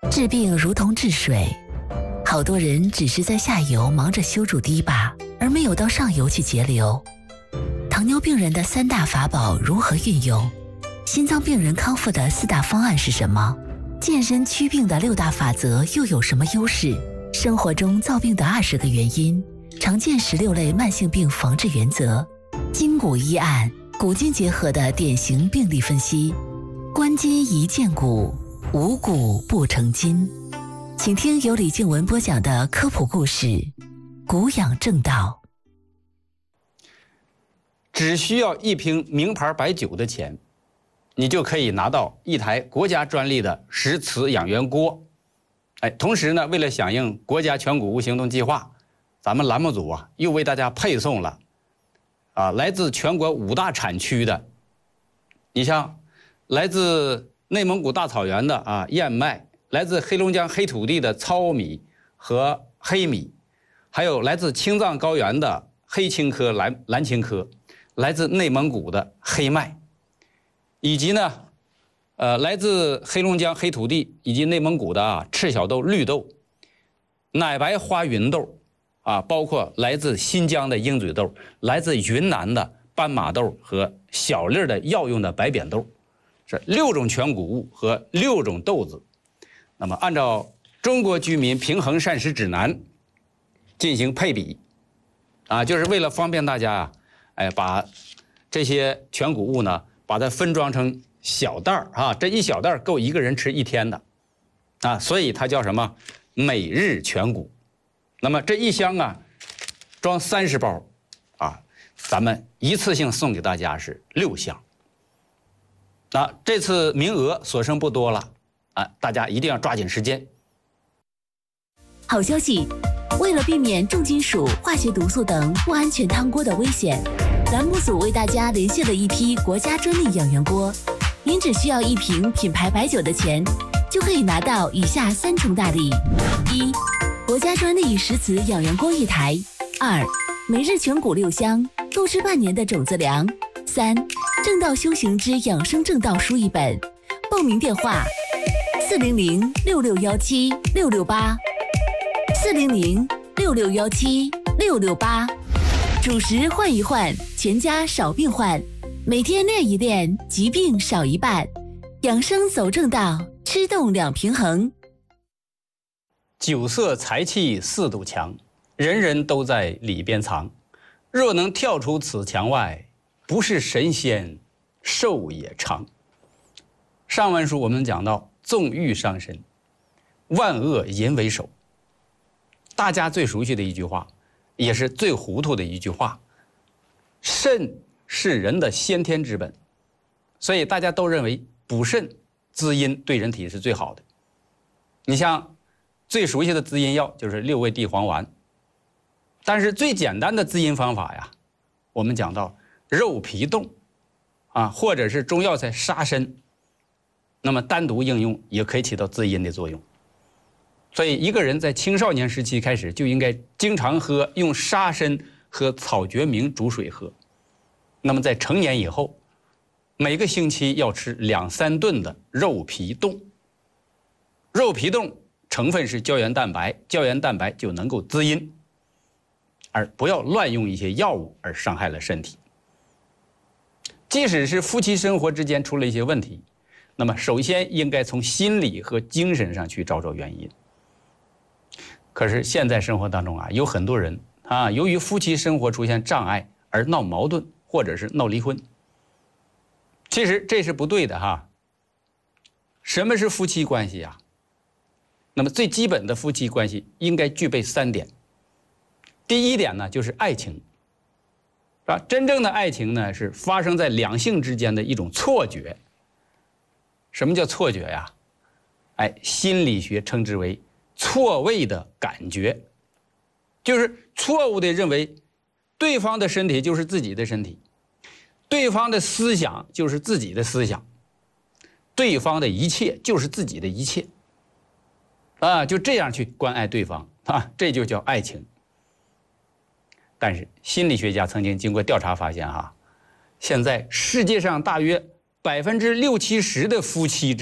治病如同治水，好多人只是在下游忙着修筑堤坝，而没有到上游去节流。糖尿病人的3大法宝如何运用？心脏病人康复的4大方案是什么？健身祛病的6大法则又有什么优势？生活中造病的20个原因，常见16类慢性病防治原则，筋骨医案，古今结合的典型病例分析，关筋宜健骨，无骨不成筋。请听由李静文播讲的科普故事《骨养正道》。 只需要1瓶名牌白酒的钱，你就可以拿到1台国家专利的石瓷养元锅。同时呢，为了响应国家全谷物行动计划，咱们栏目组又为大家配送了来自全国5大产区的，你像来自内蒙古大草原的燕麦，来自黑龙江黑土地的糙米和黑米，还有来自青藏高原的黑青稞、蓝青稞，来自内蒙古的黑麦，以及呢来自黑龙江黑土地以及内蒙古的赤小豆、绿豆、奶白花芸豆包括来自新疆的鹰嘴豆，来自云南的斑马豆和小粒的药用的白扁豆，这6种全谷物和6种豆子。那么按照中国居民平衡膳食指南进行配比就是为了方便大家把这些全谷物呢把它分装成小袋这1小袋够1个人吃1天的所以它叫什么每日全谷。那么这1箱装30包咱们一次性送给大家是6箱。这次名额所剩不多了大家一定要抓紧时间。 好消息，为了避免重金属、化学毒素等不安全汤锅的危险，栏目组为大家连线了一批国家专利养元锅。您只需要1瓶品牌白酒的钱，就可以拿到以下3重大礼：1、国家专利石瓷养元锅1台；2、每日全谷6箱，够吃半年的种子粮；3、正道修行之养生正道书1本。报名电话：400-6617-668，400-6617-668。主食换一换，全家少病患。每天练一练，疾病少一半。养生走正道，吃动2平衡。 酒色财气4堵墙，人人都在里边藏。若能跳出此墙外，不是神仙，寿也长。上文书我们讲到，纵欲伤身，万恶淫为首。大家最熟悉的一句话，也是最糊涂的一句话，肾是人的先天之本，所以大家都认为补肾滋阴对人体是最好的。你像最熟悉的滋阴药就是6味地黄丸，但是最简单的滋阴方法我们讲到肉皮冻或者是中药材沙参，那么单独应用也可以起到滋阴的作用。所以一个人在青少年时期开始就应该经常喝用沙参和草决明煮水喝。那么在成年以后，每个星期要吃2-3顿的肉皮冻。肉皮冻成分是胶原蛋白，胶原蛋白就能够滋阴，而不要乱用一些药物而伤害了身体。即使是夫妻生活之间出了一些问题，那么首先应该从心理和精神上去找找原因。可是现在生活当中有很多人由于夫妻生活出现障碍而闹矛盾或者是闹离婚。其实这是不对的什么是夫妻关系那么最基本的夫妻关系应该具备3点。第1点呢就是爱情，真正的爱情呢是发生在两性之间的一种错觉。什么叫错觉心理学称之为错位的感觉，就是错误地认为对方的身体就是自己的身体，对方的思想就是自己的思想，对方的一切就是自己的一切就这样去关爱对方这就叫爱情。但是心理学家曾经经过调查发现现在世界上大约60%-70%的夫妻